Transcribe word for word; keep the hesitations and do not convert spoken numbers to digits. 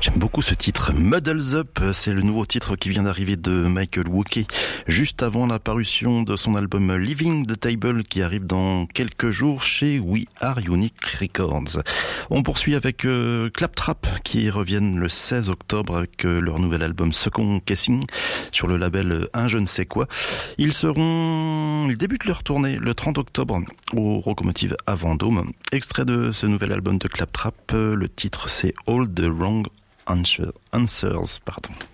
J'aime beaucoup ce titre, Muddles Up, c'est le nouveau titre qui vient d'arriver de Michael Wookie, juste avant la parution de son album Leaving the Table qui arrive dans quelques jours chez We Are Unique Records. On poursuit avec euh, Claptrap qui reviennent le seize octobre avec euh, leur nouvel album Second Guessing sur le label Un Je ne sais quoi. Ils seront, ils débutent leur tournée le trente octobre au Locomotive à Vendôme. Extrait de ce nouvel album de Claptrap, le titre c'est All the Wrong Answers, pardon.